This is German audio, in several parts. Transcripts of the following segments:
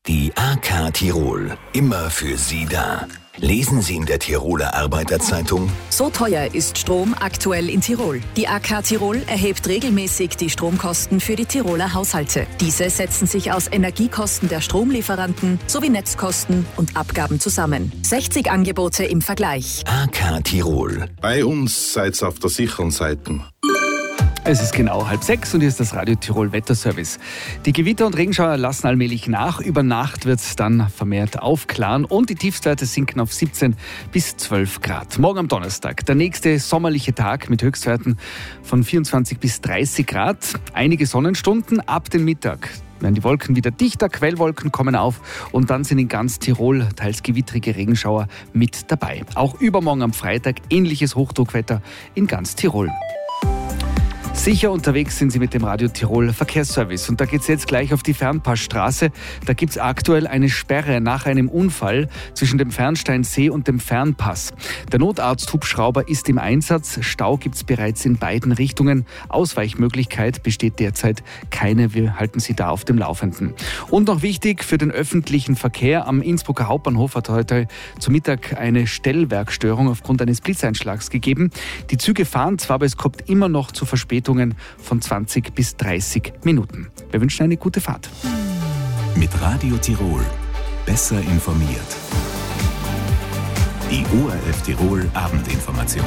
Die AK Tirol, immer für Sie da. Lesen Sie in der Tiroler Arbeiterzeitung: So teuer ist Strom aktuell in Tirol. Die AK Tirol erhebt regelmäßig die Stromkosten für die Tiroler Haushalte. Diese setzen sich aus Energiekosten der Stromlieferanten sowie Netzkosten und Abgaben zusammen. 60 Angebote im Vergleich. AK Tirol. Bei uns seid ihr auf der sicheren Seite. Es ist genau 5:30 und hier ist das Radio Tirol Wetterservice. Die Gewitter und Regenschauer lassen allmählich nach. Über Nacht wird es dann vermehrt aufklaren und die Tiefstwerte sinken auf 17 bis 12 Grad. Morgen am Donnerstag, der nächste sommerliche Tag mit Höchstwerten von 24 bis 30 Grad. Einige Sonnenstunden ab dem Mittag. Werden die Wolken wieder dichter, Quellwolken kommen auf und dann sind in ganz Tirol teils gewittrige Regenschauer mit dabei. Auch übermorgen am Freitag ähnliches Hochdruckwetter in ganz Tirol. Sicher unterwegs sind Sie mit dem Radio Tirol Verkehrsservice. Und da geht es jetzt gleich auf die Fernpassstraße. Da gibt es aktuell eine Sperre nach einem Unfall zwischen dem Fernsteinsee und dem Fernpass. Der Notarzt-Hubschrauber ist im Einsatz. Stau gibt es bereits in beiden Richtungen. Ausweichmöglichkeit besteht derzeit keine. Wir halten Sie da auf dem Laufenden. Und noch wichtig für den öffentlichen Verkehr. Am Innsbrucker Hauptbahnhof hat heute zu Mittag eine Stellwerkstörung aufgrund eines Blitzeinschlags gegeben. Die Züge fahren zwar, aber es kommt immer noch zu Verspätungen von 20 bis 30 Minuten. Wir wünschen eine gute Fahrt. Mit Radio Tirol. Besser informiert. Die ORF Tirol Abendinformation.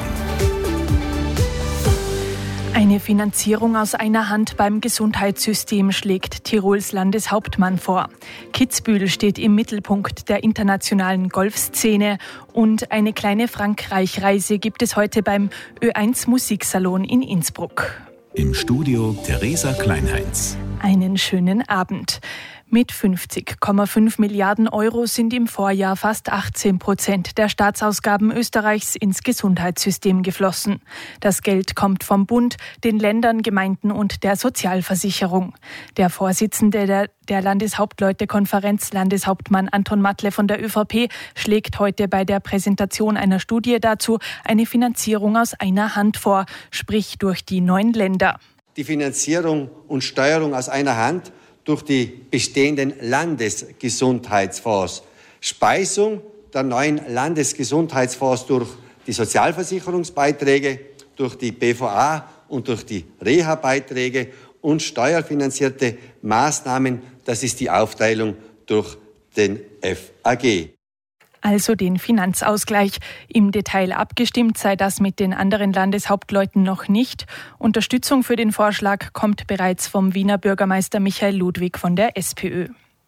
Eine Finanzierung aus einer Hand beim Gesundheitssystem schlägt Tirols Landeshauptmann vor. Kitzbühel steht im Mittelpunkt der internationalen Golfszene und eine kleine Frankreich-Reise gibt es heute beim Ö1 Musiksalon in Innsbruck. Im Studio Theresa Kleinheinz. Einen schönen Abend. Mit 50,5 Milliarden Euro sind im Vorjahr fast 18% der Staatsausgaben Österreichs ins Gesundheitssystem geflossen. Das Geld kommt vom Bund, den Ländern, Gemeinden und der Sozialversicherung. Der Vorsitzende der Landeshauptleutekonferenz, Landeshauptmann Anton Matle von der ÖVP, schlägt heute bei der Präsentation einer Studie dazu eine Finanzierung aus einer Hand vor, sprich durch die 9 Länder. Die Finanzierung und Steuerung aus einer Hand durch die bestehenden Landesgesundheitsfonds. Speisung der neuen Landesgesundheitsfonds durch die Sozialversicherungsbeiträge, durch die BVA und durch die Reha-Beiträge und steuerfinanzierte Maßnahmen, das ist die Aufteilung durch den FAG. Also den Finanzausgleich. Im Detail abgestimmt sei das mit den anderen Landeshauptleuten noch nicht. Unterstützung für den Vorschlag kommt bereits vom Wiener Bürgermeister Michael Ludwig von der SPÖ.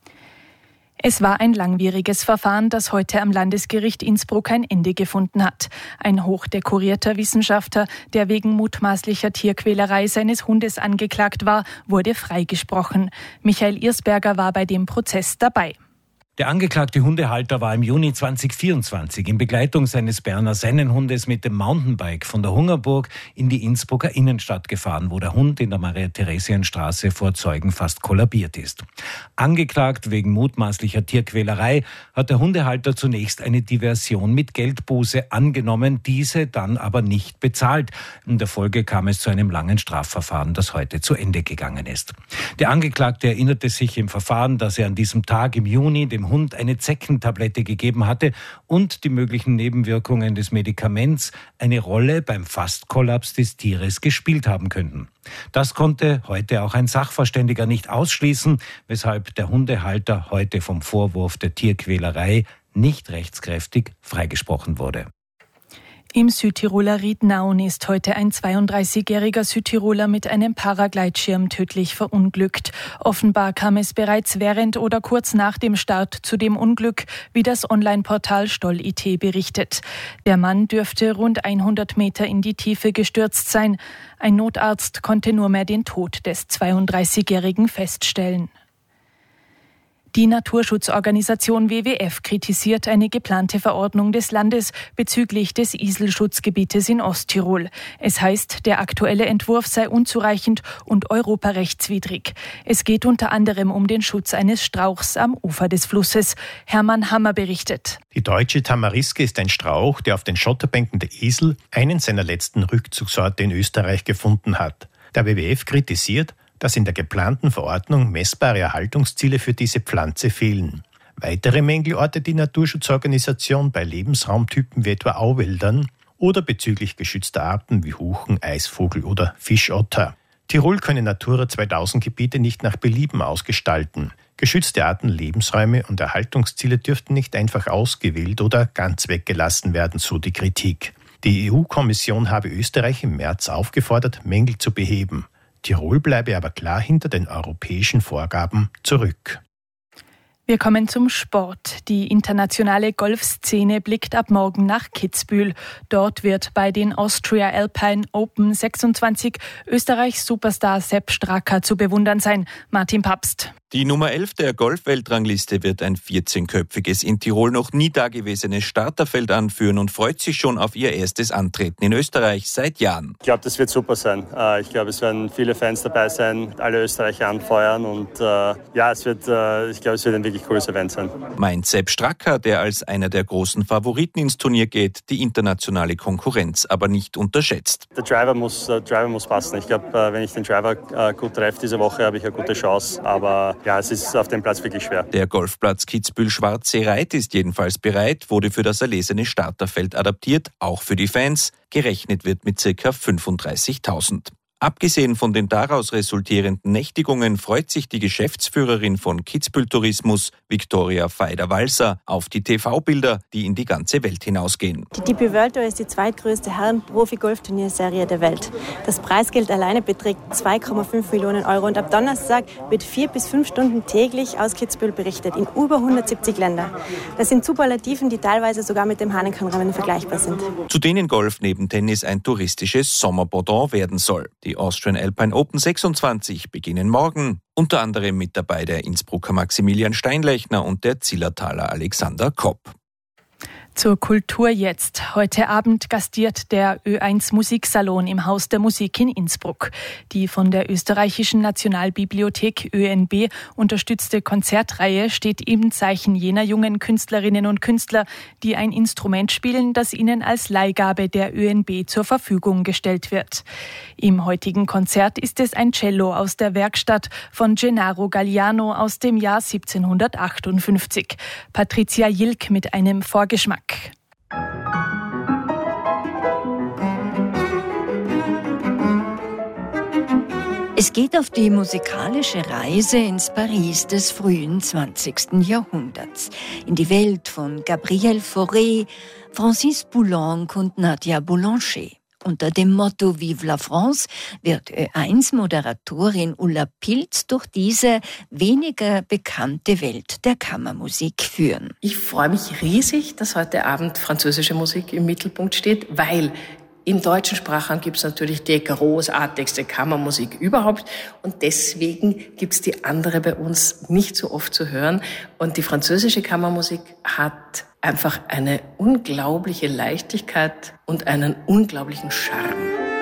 Es war ein langwieriges Verfahren, das heute am Landesgericht Innsbruck ein Ende gefunden hat. Ein hochdekorierter Wissenschaftler, der wegen mutmaßlicher Tierquälerei seines Hundes angeklagt war, wurde freigesprochen. Michael Irsberger war bei dem Prozess dabei. Der angeklagte Hundehalter war im Juni 2024 in Begleitung seines Berner Sennenhundes mit dem Mountainbike von der Hungerburg in die Innsbrucker Innenstadt gefahren, wo der Hund in der Maria-Theresien-Straße vor Zeugen fast kollabiert ist. Angeklagt wegen mutmaßlicher Tierquälerei hat der Hundehalter zunächst eine Diversion mit Geldbuße angenommen, diese dann aber nicht bezahlt. In der Folge kam es zu einem langen Strafverfahren, das heute zu Ende gegangen ist. Der Angeklagte erinnerte sich im Verfahren, dass er an diesem Tag im Juni dem Hund eine Zeckentablette gegeben hatte und die möglichen Nebenwirkungen des Medikaments eine Rolle beim Fastkollaps des Tieres gespielt haben könnten. Das konnte heute auch ein Sachverständiger nicht ausschließen, weshalb der Hundehalter heute vom Vorwurf der Tierquälerei nicht rechtskräftig freigesprochen wurde. Im Südtiroler Riednauen ist heute ein 32-jähriger Südtiroler mit einem Paragleitschirm tödlich verunglückt. Offenbar kam es bereits während oder kurz nach dem Start zu dem Unglück, wie das Online-Portal Stoll.it berichtet. Der Mann dürfte rund 100 Meter in die Tiefe gestürzt sein. Ein Notarzt konnte nur mehr den Tod des 32-jährigen feststellen. Die Naturschutzorganisation WWF kritisiert eine geplante Verordnung des Landes bezüglich des Iselschutzgebietes in Osttirol. Es heißt, der aktuelle Entwurf sei unzureichend und europarechtswidrig. Es geht unter anderem um den Schutz eines Strauchs am Ufer des Flusses. Hermann Hammer berichtet. Die deutsche Tamariske ist ein Strauch, der auf den Schotterbänken der Isel einen seiner letzten Rückzugsorte in Österreich gefunden hat. Der WWF kritisiert, dass in der geplanten Verordnung messbare Erhaltungsziele für diese Pflanze fehlen. Weitere Mängel ortet die Naturschutzorganisation bei Lebensraumtypen wie etwa Auwäldern oder bezüglich geschützter Arten wie Huchen, Eisvogel oder Fischotter. Tirol könne Natura 2000 Gebiete nicht nach Belieben ausgestalten. Geschützte Arten, Lebensräume und Erhaltungsziele dürften nicht einfach ausgewählt oder ganz weggelassen werden, so die Kritik. Die EU-Kommission habe Österreich im März aufgefordert, Mängel zu beheben. Tirol bleibe aber klar hinter den europäischen Vorgaben zurück. Wir kommen zum Sport. Die internationale Golfszene blickt ab morgen nach Kitzbühel. Dort wird bei den Austria Alpine Open 26 Österreichs Superstar Sepp Straka zu bewundern sein. Martin Papst. Die Nummer 11 der Golf-Weltrangliste wird ein 14-köpfiges, in Tirol noch nie dagewesenes Starterfeld anführen und freut sich schon auf ihr erstes Antreten in Österreich seit Jahren. Ich glaube, das wird super sein. Ich glaube, es werden viele Fans dabei sein, alle Österreicher anfeuern und es wird ein wirklich cooles Event sein. Meint Sepp Straka, der als einer der großen Favoriten ins Turnier geht, die internationale Konkurrenz aber nicht unterschätzt. Der Driver muss passen. Ich glaube, wenn ich den Driver gut treffe diese Woche, habe ich eine gute Chance, aber es ist auf dem Platz wirklich schwer. Der Golfplatz Kitzbühel-Schwarzsee-Reit ist jedenfalls bereit, wurde für das erlesene Starterfeld adaptiert, auch für die Fans. Gerechnet wird mit ca. 35.000. Abgesehen von den daraus resultierenden Nächtigungen freut sich die Geschäftsführerin von Kitzbühel Tourismus, Viktoria Feider-Walser, auf die TV-Bilder, die in die ganze Welt hinausgehen. Die DP World Tour ist die zweitgrößte Herren-Profi-Golf-Turnierserie der Welt. Das Preisgeld alleine beträgt 2,5 Millionen Euro und ab Donnerstag wird 4 bis 5 Stunden täglich aus Kitzbühel berichtet, in über 170 Länder. Das sind Superlativen, die teilweise sogar mit dem Hahnenkammrennen vergleichbar sind. Zu denen Golf neben Tennis ein touristisches Sommerpendant werden soll. Die Austrian Alpine Open 26 beginnen morgen, unter anderem mit dabei der Innsbrucker Maximilian Steinlechner und der Zillertaler Alexander Kopp. Zur Kultur jetzt. Heute Abend gastiert der Ö1 Musiksalon im Haus der Musik in Innsbruck. Die von der österreichischen Nationalbibliothek ÖNB unterstützte Konzertreihe steht im Zeichen jener jungen Künstlerinnen und Künstler, die ein Instrument spielen, das ihnen als Leihgabe der ÖNB zur Verfügung gestellt wird. Im heutigen Konzert ist es ein Cello aus der Werkstatt von Gennaro Galliano aus dem Jahr 1758. Patricia Jilk mit einem Vorgeschmack. Es geht auf die musikalische Reise ins Paris des frühen 20. Jahrhunderts, in die Welt von Gabriel Fauré, Francis Poulenc und Nadia Boulanger. Unter dem Motto Vive la France wird Ö1-Moderatorin Ulla Pilz durch diese weniger bekannte Welt der Kammermusik führen. Ich freue mich riesig, dass heute Abend französische Musik im Mittelpunkt steht, weil im deutschen Sprachraum gibt es natürlich die großartigste Kammermusik überhaupt und deswegen gibt es die andere bei uns nicht so oft zu hören. Und die französische Kammermusik hat einfach eine unglaubliche Leichtigkeit und einen unglaublichen Charme.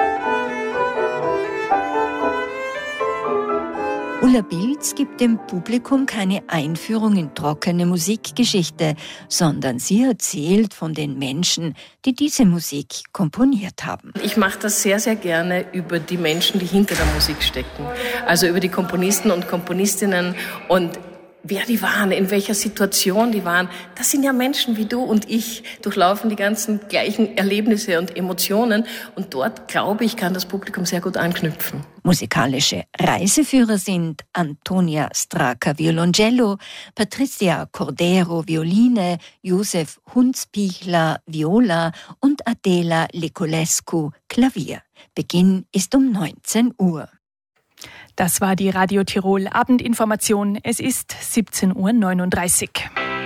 Ulla Pilz gibt dem Publikum keine Einführung in trockene Musikgeschichte, sondern sie erzählt von den Menschen, die diese Musik komponiert haben. Ich mache das sehr, sehr gerne über die Menschen, die hinter der Musik stecken. Also über die Komponisten und Komponistinnen und wer die waren, in welcher Situation die waren. Das sind ja Menschen wie du und ich, durchlaufen die ganzen gleichen Erlebnisse und Emotionen. Und dort, glaube ich, kann das Publikum sehr gut anknüpfen. Musikalische Reiseführer sind Antonia Straka Violoncello, Patricia Cordero Violine, Josef Hunzpichler Viola und Adela Leculescu Klavier. Beginn ist um 19 Uhr. Das war die Radio Tirol Abendinformation. Es ist 17.39 Uhr.